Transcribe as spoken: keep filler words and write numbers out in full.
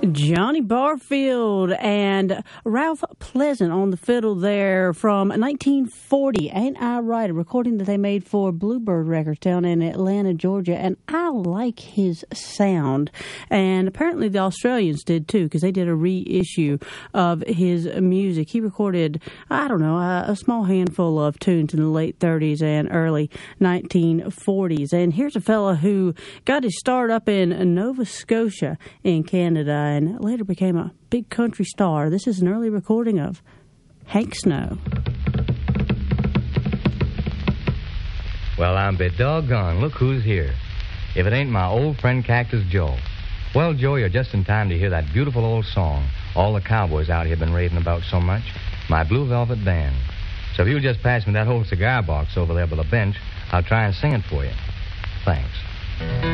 Johnny Barfield and Ralph Pleasant on the fiddle there from nineteen forty. Ain't I Right? A recording that they made for Bluebird Records down in Atlanta, Georgia. And I like his sound. And apparently the Australians did too, because they did a reissue of his music. He recorded, I don't know, a, a small handful of tunes in the late thirties and early nineteen forties. And here's a fella who got his start up in Nova Scotia in Canada, and later became a big country star. This is an early recording of Hank Snow. Well, I'm be doggone. Look who's here. If it ain't my old friend Cactus Joe. Well, Joe, you're just in time to hear that beautiful old song all the cowboys out here been raving about so much, My Blue Velvet Band. So if you'll just pass me that whole cigar box over there by the bench, I'll try and sing it for you. Thanks.